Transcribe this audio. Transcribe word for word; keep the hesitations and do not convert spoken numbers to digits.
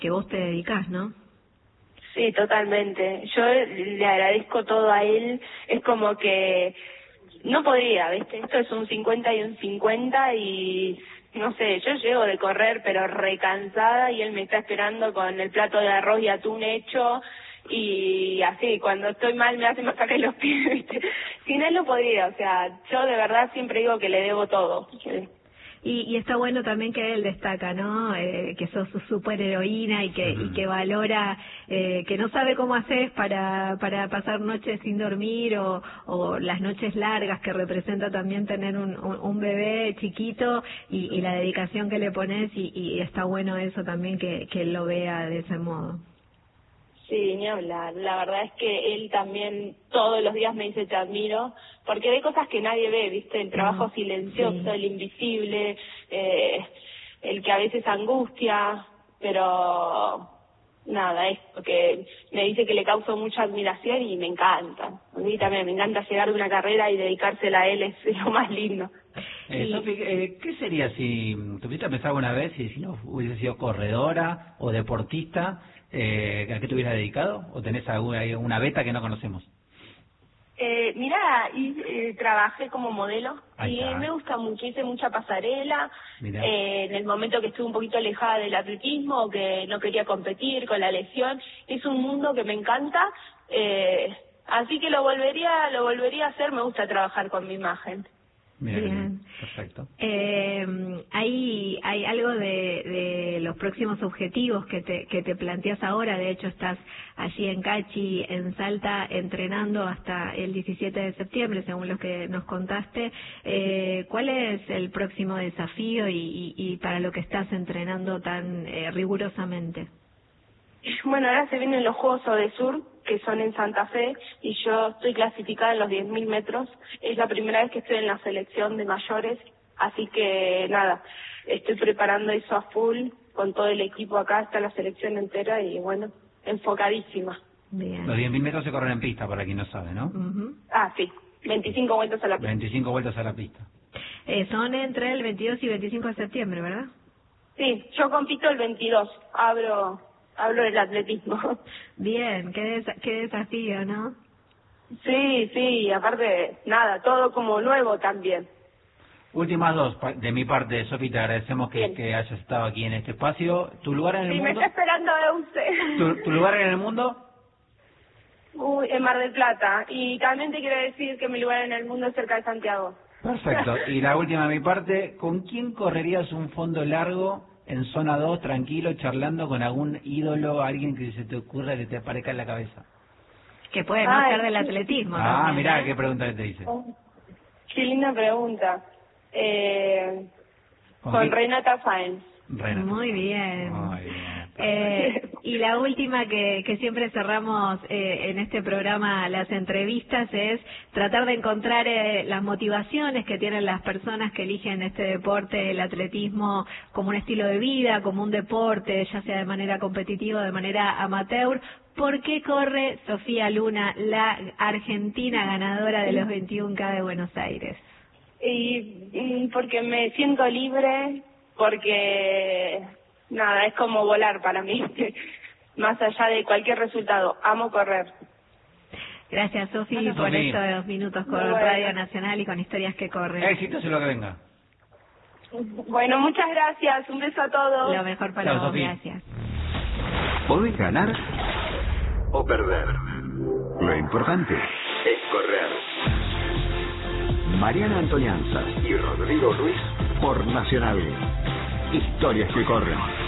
que vos te dedicás, ¿no? Sí, totalmente. Yo le agradezco todo a él. Es como que no podría, ¿viste? Esto es un cincuenta y un cincuenta y no sé, yo llego de correr pero recansada y él me está esperando con el plato de arroz y atún hecho y así, cuando estoy mal me hace masaje los pies, ¿viste? Sin él no podría, o sea, yo de verdad siempre digo que le debo todo. Y, y está bueno también que él destaca, ¿no? Eh, que sos su superheroína y que, uh-huh. y que valora, eh, que no sabe cómo haces para, para pasar noches sin dormir o, o las noches largas que representa también tener un, un, un bebé chiquito y, y la dedicación que le pones y, y está bueno eso también que, que él lo vea de ese modo. Sí, ni hablar. La verdad es que él también todos los días me dice te admiro, porque hay cosas que nadie ve, ¿viste? El trabajo mm, silencioso, sí. el invisible, eh, el que a veces angustia, pero nada, es porque me dice que le causo mucha admiración y me encanta. A mí también me encanta llegar de una carrera y dedicársela a él, es lo más lindo. Eh, y... Sofi, eh, ¿qué sería si tuviste a pensar alguna vez si, si no hubiese sido corredora o deportista? Eh, ¿A qué te hubieras dedicado? ¿O tenés alguna una beta que no conocemos? Eh, mira, y, eh, trabajé como modelo Ahí y está. me gusta mucho, hice mucha pasarela. Eh, en el momento que estuve un poquito alejada del atletismo, que no quería competir con la lesión, es un mundo que me encanta, eh, así que lo volvería, lo volvería a hacer. Me gusta trabajar con mi imagen. Bien, bien. Perfecto. Eh, hay hay algo de, de los próximos objetivos que te que te planteas ahora. De hecho, estás allí en Cachi, en Salta, entrenando hasta el diecisiete de septiembre, según lo que nos contaste. Eh, ¿Cuál es el próximo desafío y, y, y para lo que estás entrenando tan eh, rigurosamente? Bueno, ahora se vienen los Juegos Odesur, que son en Santa Fe, y yo estoy clasificada en los diez mil metros. Es la primera vez que estoy en la selección de mayores, así que nada, estoy preparando eso a full, con todo el equipo acá, está la selección entera y bueno, enfocadísima. Bien. Los diez mil metros se corren en pista, para quien no sabe, ¿no? Uh-huh. Ah, sí, veinticinco vueltas a la pista. veinticinco vueltas a la pista. Eh, son entre el veintidós y veinticinco de septiembre, ¿verdad? Sí, yo compito el veintidós, abro... Hablo del atletismo. Bien, qué, des qué desafío, ¿no? Sí, sí, aparte, nada, todo como nuevo también. Últimas dos, de mi parte, Sofi, te agradecemos que, que hayas estado aquí en este espacio. ¿Tu lugar en el sí, mundo? Sí, me está esperando Euse. ¿Tu, ¿Tu lugar en el mundo? Uy, en Mar del Plata. Y también te quiero decir que mi lugar en el mundo es cerca de Santiago. Perfecto. Y la última de mi parte, ¿con quién correrías un fondo largo en zona dos, tranquilo, charlando con algún ídolo, alguien que se te ocurra que te aparezca en la cabeza? Que puede no Ay, ser del atletismo. Ah, también, mirá, ¿eh? qué pregunta que te hice. Oh, qué linda pregunta. Eh, ¿Con, con Renata Sáenz. Renata. Muy bien. Muy bien. Eh, y la última que, que siempre cerramos eh, en este programa las entrevistas es tratar de encontrar eh, las motivaciones que tienen las personas que eligen este deporte, el atletismo, como un estilo de vida, como un deporte, ya sea de manera competitiva o de manera amateur. ¿Por qué corre Sofía Luna, la argentina ganadora de los veintiuno K de Buenos Aires? Y, y porque me siento libre, porque nada, es como volar para mí, más allá de cualquier resultado. Amo correr. Gracias, Sofi, por Sofi. estos minutos con bueno. Radio Nacional y con Historias que Corren. Éxitos en lo que venga. Bueno, muchas gracias. Un beso a todos. Lo mejor para Chao, vos. Sofi. Gracias. Podés ganar o perder. Lo importante es correr. Mariana Antonianza y Rodrigo Ruiz por Nacional. Historias que corren.